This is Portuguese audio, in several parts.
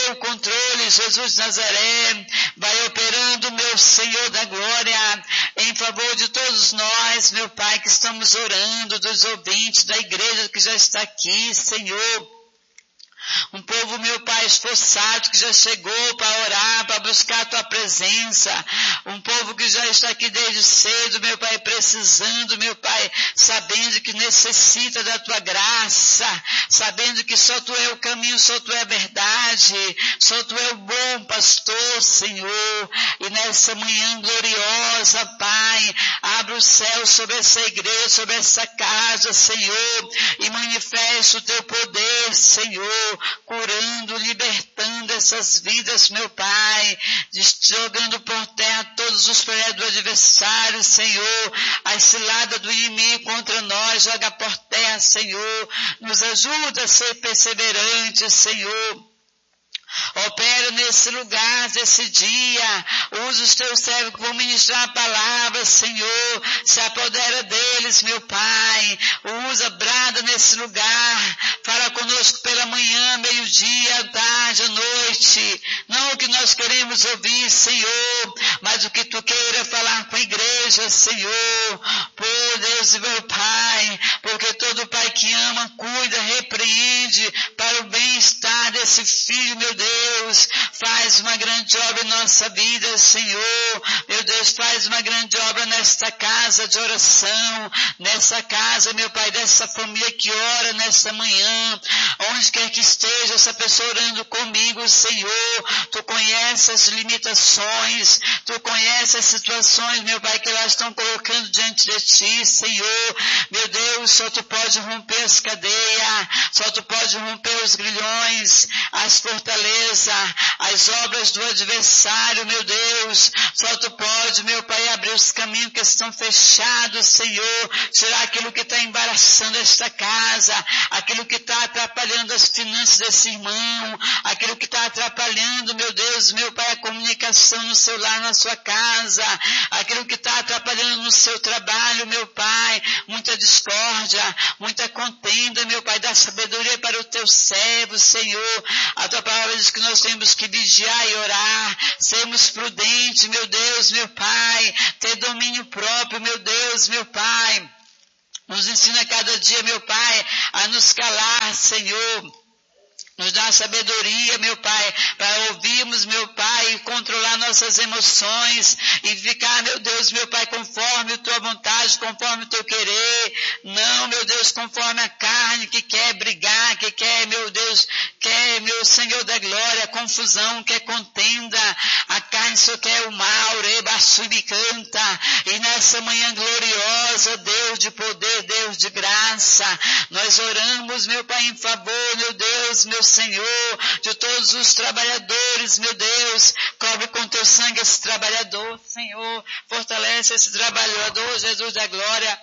o controle, Jesus de Nazaré. Vai operando, meu Senhor da glória, em favor de todos nós, meu Pai, que estamos orando, dos ouvintes da igreja que já está aqui, Senhor. Um povo, meu Pai, esforçado, que já chegou para orar, para buscar a Tua presença. Um povo que já está aqui desde cedo, meu Pai, precisando, meu Pai, sabendo que necessita da Tua graça, sabendo que só Tu é o caminho, só Tu é a verdade, só Tu é o bom pastor, Senhor. E nessa manhã gloriosa, Pai, abre o céu sobre essa igreja, sobre essa casa, Senhor, e manifesta o Teu poder, Senhor, curando, libertando essas vidas, meu Pai, jogando por terra todos os projetos do adversário, Senhor, a cilada do inimigo contra nós, joga por terra, Senhor, nos ajuda a ser perseverantes, Senhor. Opera nesse lugar, nesse dia, usa os teus servos que vão ministrar a palavra, Senhor, se apodera deles, meu Pai, usa, brada nesse lugar, fala conosco pela manhã, meio-dia, à tarde, à noite, não o que nós queremos ouvir, Senhor, mas o que Tu queira falar com a igreja, Senhor, por Deus e meu Pai, porque todo pai que ama, cuida, repreende para o bem-estar desse filho, meu Deus, faz uma grande obra em nossa vida, Senhor, meu Deus, faz uma grande obra nesta casa de oração, nessa casa, meu Pai, dessa família que ora nesta manhã, onde quer que esteja essa pessoa orando comigo, Senhor, Tu conheces as limitações, Tu conheces as situações, meu Pai, que elas estão colocando diante de Ti, Senhor, meu Deus, só Tu pode romper as cadeias, só Tu pode romper os grilhões, as fortalezas, as obras do adversário, meu Deus, só Tu pode, meu Pai, abrir os caminhos que estão fechados, Senhor, tirar aquilo que está embaraçando esta casa, aquilo que está atrapalhando as finanças desse irmão, aquilo que está atrapalhando, meu Deus, meu Pai, a comunicação no seu lar, na sua casa, aquilo que está atrapalhando no seu trabalho, meu Pai, muita discórdia, muita contenda, meu Pai, dá sabedoria para o Teu servo, Senhor, a Tua palavra diz que nós temos que vigiar e orar, sermos prudentes, meu Deus, meu Pai, ter domínio próprio, meu Deus, meu Pai, nos ensina cada dia, meu Pai, a nos calar, Senhor. Nos dá sabedoria, meu Pai, para ouvirmos, meu Pai, e controlar nossas emoções e ficar, meu Deus, meu Pai, conforme a Tua vontade, conforme o Teu querer. Não, meu Deus, conforme a carne que quer brigar, que quer, meu Deus, quer, meu Senhor da glória, confusão, quer contenda. A carne só quer o mal, canta. E nessa manhã gloriosa, Deus de poder, Deus de graça, nós oramos, meu Pai, em favor, meu Deus, meu Senhor, de todos os trabalhadores, meu Deus, cobre com Teu sangue esse trabalhador, Senhor, fortalece esse trabalhador, Jesus da glória.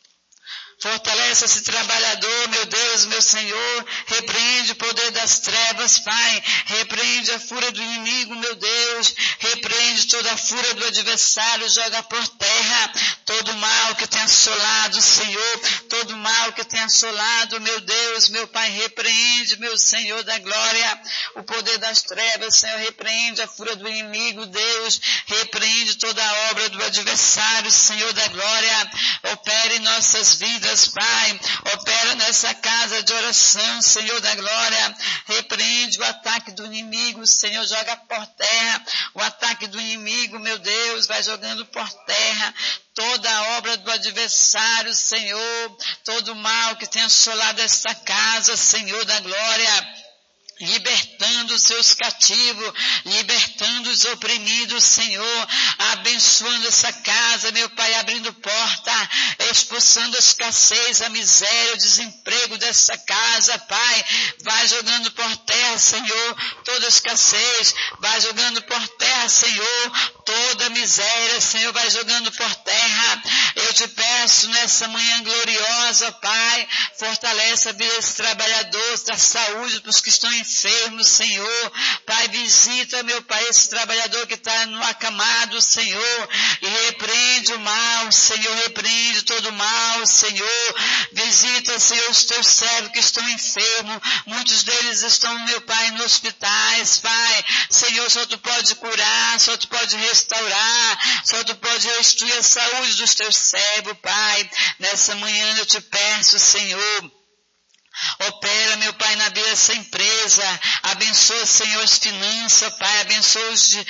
Fortalece esse trabalhador, meu Deus, meu Senhor, repreende o poder das trevas, Pai, repreende a fúria do inimigo, meu Deus, repreende toda a fúria do adversário, joga por terra todo mal que tem assolado, Senhor, todo mal que tem assolado, meu Deus, meu Pai, repreende, meu Senhor da glória, o poder das trevas, Senhor, repreende a fúria do inimigo, Deus, repreende toda a obra do adversário, Senhor da glória, opere em nossas vidas, Pai, opera nessa casa de oração, Senhor da glória, repreende o ataque do inimigo, Senhor, joga por terra o ataque do inimigo, meu Deus, vai jogando por terra toda a obra do adversário, Senhor, todo o mal que tem assolado esta casa, Senhor da glória, libertando os seus cativos, libertando os oprimidos, Senhor, abençoando essa casa, meu Pai, abrindo porta, expulsando a escassez, a miséria, o desemprego dessa casa, Pai, vai jogando por terra, Senhor, toda escassez, vai jogando por terra, Senhor, toda miséria, Senhor, vai jogando por terra. Eu te peço nessa manhã gloriosa, Pai, fortalece a vida desse trabalhador, da saúde para os que estão enfermos, Senhor. Pai, visita, meu Pai, esse trabalhador que está no acamado, Senhor, e repreende o mal, Senhor, repreende todo o mal, Senhor. Visita, Senhor, os teus servos que estão enfermos, muitos deles estão, meu Pai, nos hospitais, Pai. Senhor, só tu pode curar, só tu pode restaurar, só tu pode restituir a saúde dos teus servos, Pai. Nessa manhã eu te peço, Senhor, opera, meu Pai, na vida dessa empresa, abençoa, Senhor, as finanças, Pai, abençoa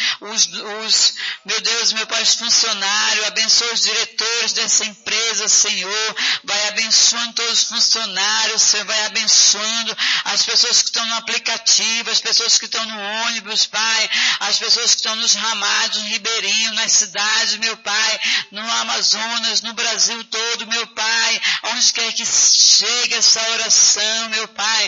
os meu Deus, meu Pai, os funcionários, abençoa os diretores dessa empresa, Senhor, vai abençoando todos os funcionários, Senhor, vai abençoando as pessoas que estão no aplicativo, as pessoas que estão no ônibus, Pai, as pessoas que estão nos ramados, no Ribeirinho, nas cidades, meu Pai, no Amazonas, no Brasil todo, meu Pai, onde quer que chegue essa oração, meu Pai,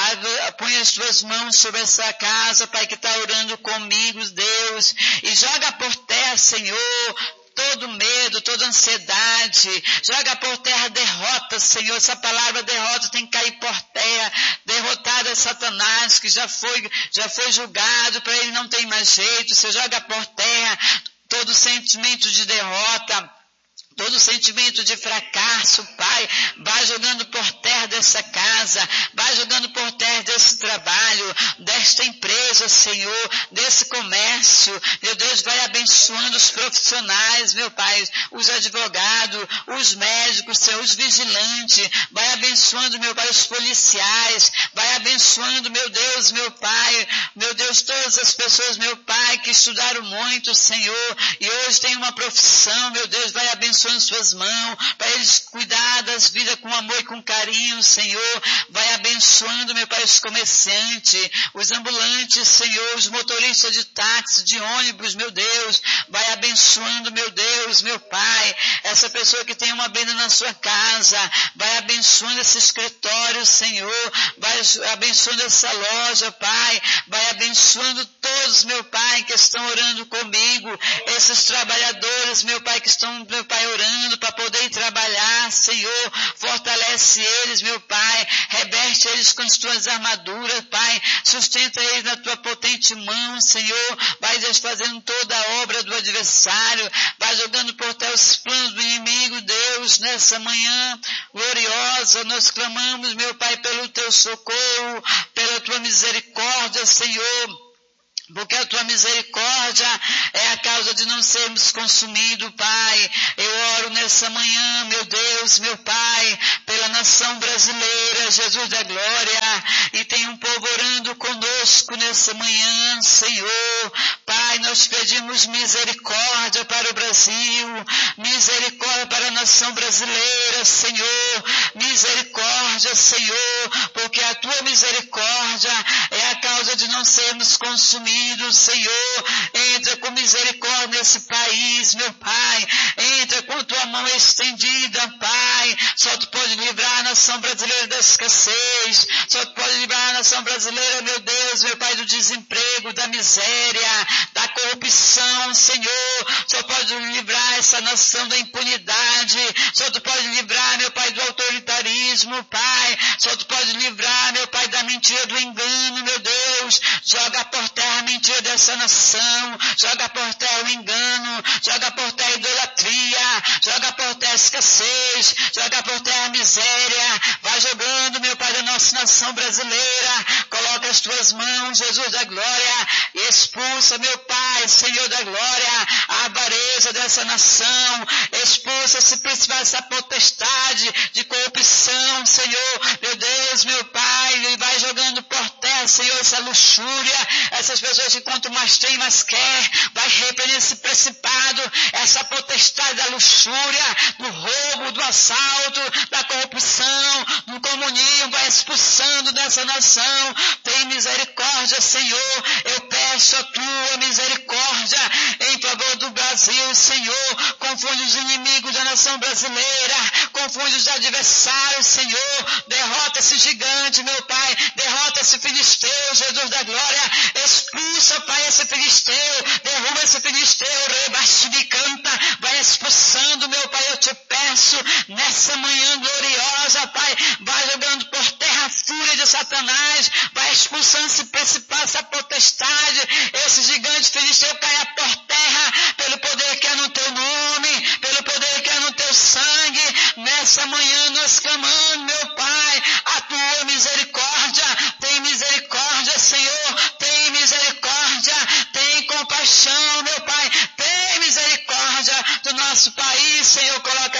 põe as tuas mãos sobre essa casa, Pai, que está orando comigo, Deus, e joga por terra, Senhor, todo medo, toda ansiedade, joga por terra derrota, Senhor, essa palavra derrota tem que cair por terra, derrotado é Satanás, que já foi julgado, para ele não tem mais jeito, você joga por terra todo sentimento de derrota, todo sentimento de fracasso, Pai, vai jogando por terra dessa casa, vai jogando por terra desse trabalho, desta empresa, Senhor, desse comércio, meu Deus, vai abençoando os profissionais, meu Pai, os advogados, os médicos, Senhor, os vigilantes, vai abençoando, meu Pai, os policiais, vai abençoando, meu Deus, meu Pai, meu Deus, todas as pessoas, meu Pai, que estudaram muito, Senhor, e hoje tem uma profissão, meu Deus, vai abençoando suas mãos, para eles cuidar das vidas com amor e com carinho, Senhor, vai abençoando, meu Pai, os comerciantes, os ambulantes, Senhor, os motoristas de táxi, de ônibus, meu Deus, vai abençoando, meu Deus, meu Pai, essa pessoa que tem uma venda na sua casa, vai abençoando esse escritório, Senhor, vai abençoando essa loja, Pai, vai abençoando todos, meu Pai, que estão orando comigo, esses trabalhadores, meu Pai, que estão, meu Pai, orando para poder ir trabalhar, Senhor, fortalece eles, meu Pai, reveste eles com as tuas armaduras, Pai, sustenta eles na tua potente mão, Senhor, vai desfazendo toda a obra do adversário, vai jogando por terra os planos do inimigo, Deus, nessa manhã gloriosa, nós clamamos, meu Pai, pelo teu socorro, pela tua misericórdia, Senhor, porque a tua misericórdia é a causa de não sermos consumidos, Pai. Eu oro nessa manhã, meu Deus, meu Pai, pela nação brasileira, Jesus da glória, e tem um povo orando conosco nessa manhã, Senhor. Pai, nós pedimos misericórdia para o Brasil, misericórdia para a nação brasileira, Senhor, misericórdia, Senhor, porque a tua misericórdia é a causa de não sermos consumidos, Senhor, entra com misericórdia nesse país, meu Pai, entra com tua mão estendida, Pai, só tu pode livrar a nação brasileira da escassez, só tu pode livrar a nação brasileira, meu Deus, meu Pai, do desemprego, da miséria, da corrupção, Senhor, só pode livrar essa nação da impunidade, só tu pode livrar, meu Pai, do autoritarismo, Pai, só tu pode livrar, meu Pai, da mentira, do engano, meu Deus, joga por terra a mentira dessa nação, joga por terra o engano, joga por terra a idolatria, joga por terra a escassez, joga por terra a miséria, vai jogando, meu Pai, da nossa nação brasileira, coloca as tuas mãos, Jesus da glória, e expulsa, meu Pai, Senhor da glória, a avareza dessa nação, expulsa esse principal, essa potestade de corrupção, Senhor, meu Deus, meu Pai, e vai jogando por terra, Senhor, essa luxúria, essas pessoas que quanto mais tem, mais quer, vai repreender esse principado, essa potestade da luxúria, do roubo, do assalto, da corrupção, do comunismo, vai expulsando dessa nação, tem misericórdia, Senhor, eu peço a tua misericórdia em favor do Brasil, Senhor, confunde os inimigos da nação brasileira, confunde os adversários, Senhor, derrota esse gigante, meu Pai, derrota esse filisteu, Jesus da glória, expulsa, Pai, esse filisteu, derruba esse filisteu,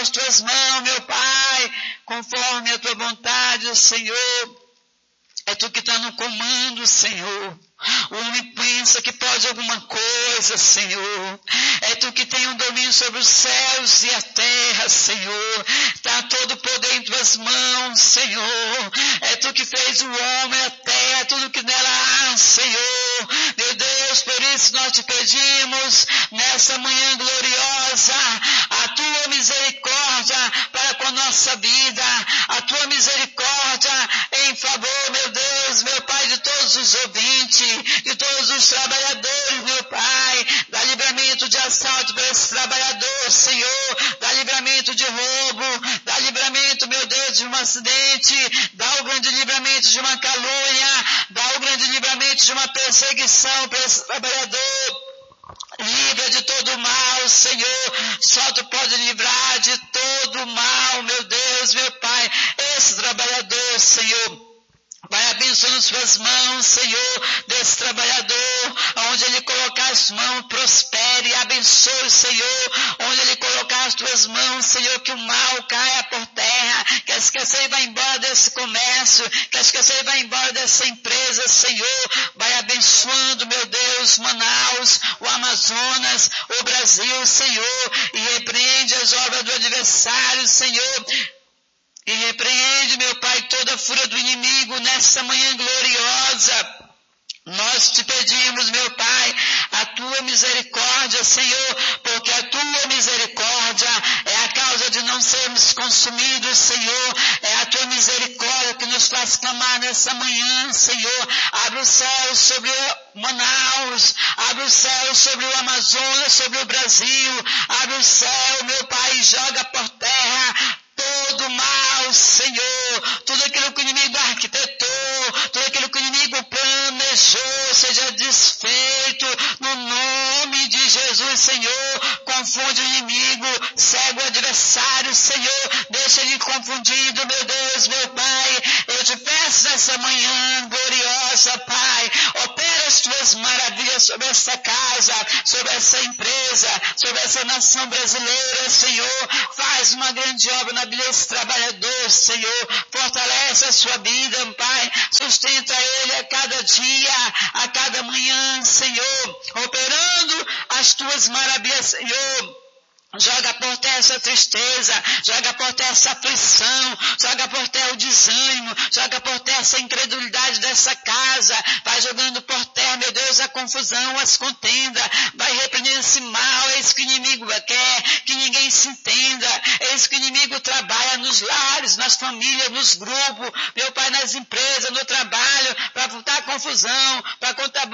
as tuas mãos, meu Pai, conforme a tua vontade, Senhor. É tu que está no comando, Senhor. O homem pensa que pode alguma coisa, Senhor. É tu que tem o domínio sobre os céus e a terra, Senhor. Está todo o poder em tuas mãos, Senhor. É tu que fez o homem, a terra, tudo que nela há, Senhor. Meu Deus, por isso nós te pedimos, nessa manhã gloriosa, a tua misericórdia para com a nossa vida. A tua misericórdia em favor, meu Deus, meu Pai, de todos os ouvintes, de todos os trabalhadores, meu Pai. Dá livramento de assalto para esse trabalhador, Senhor. Dá livramento de roubo. Dá livramento, meu Deus, de um acidente. Dá o grande livramento de uma calúnia. Dá o grande livramento de uma perseguição para esse trabalhador. Livra de todo mal, Senhor. Só tu pode livrar de todo mal, meu Deus, meu Pai. Esse trabalhador, Senhor. Vai abençoando suas mãos, Senhor, desse trabalhador, onde ele colocar as mãos, prospere, abençoe, Senhor, onde ele colocar as tuas mãos, Senhor, que o mal caia por terra, que a escassez vai embora desse comércio, que a escassez vai embora dessa empresa, Senhor. Vai abençoando, meu Deus, Manaus, o Amazonas, o Brasil, Senhor, e repreende as obras do adversário, Senhor. E repreende, meu Pai, toda a fúria do inimigo nessa manhã gloriosa. Nós te pedimos, meu Pai, a tua misericórdia, Senhor, porque a tua misericórdia é a causa de não sermos consumidos, Senhor. É a tua misericórdia que nos faz clamar nessa manhã, Senhor. Abre o céu sobre Manaus, abre o céu sobre o Amazonas, sobre o Brasil. Abre o céu, meu Pai, e joga por terra todo mal, Senhor, tudo aquilo que o inimigo arquitetou, tudo aquilo que o inimigo planejou, seja desfeito no nome de Jesus, Senhor. Confunde o inimigo, cega o adversário, Senhor, deixa ele confundido, meu Deus, meu Pai. Eu te peço nessa manhã gloriosa, Pai, opera as tuas maravilhas sobre essa casa, sobre essa empresa, sobre essa nação brasileira, Senhor. Faz uma grande obra na vida desse trabalhador, Senhor. Fortalece a sua vida, Pai. Sustenta ele a cada dia, a cada manhã, Senhor. Operando as tuas maravilhas, Senhor. Joga por terra essa tristeza, joga por terra essa aflição, joga por terra o desânimo, joga por terra essa incredulidade dessa casa, vai jogando por terra, meu Deus, a confusão, as contendas, vai repreendendo esse mal, é isso que o inimigo quer, que ninguém se entenda, é isso que o inimigo trabalha nos lares, nas famílias, nos grupos, meu Pai, nas empresas, no trabalho, para botar confusão, para